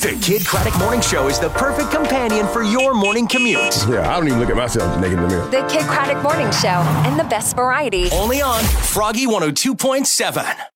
The Kid Craddock Morning Show is the perfect companion for your morning commute. Yeah, I don't even look at myself naked in the mirror. The Kid Craddock Morning Show and the best variety. Only on Froggy 102.7.